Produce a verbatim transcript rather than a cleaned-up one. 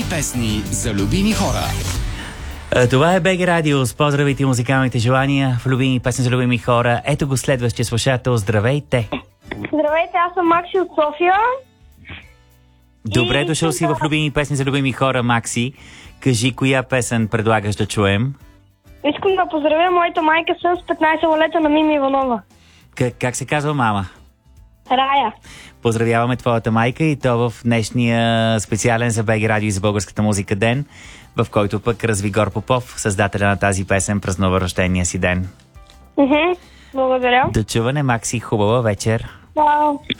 песни за любими хора. Това е БГ Радио с поздравите и музикалните желания в любими песни за любими хора. Ето го следващия слушател. Здравейте! Здравейте, аз съм Макси от София. Добре И... дошъл си в любими песни за любими хора, Макси. Кажи, коя песен предлагаш да чуем? Искам да поздравя моята майка с петнайсет лета на Мими Иванова. Как, как се казва мама? Рая. Поздравяваме твоята майка и то в днешния специален за БГ Радио и за българската музика ден, в който пък Развигор Попов, създателя на тази песен, празнува рождения си ден. Мхм, благодаря. До чуване, Макси, хубава вечер. Вау.